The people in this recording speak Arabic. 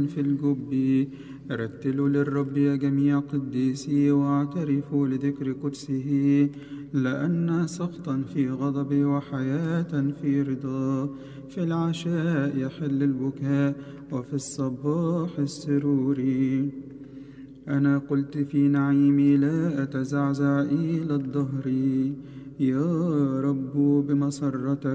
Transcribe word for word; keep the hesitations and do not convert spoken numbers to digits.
في الجب. رتلوا للرب يا جميع قديسي، واعترفوا لذكر قدسه، لأن سخطا في غضب وحياة في رضا. في العشاء يحل البكاء، وفي الصباح السرور. أنا قلت في نعيمي لا أتزعزع إلى الدهر، يا رب بمسرتك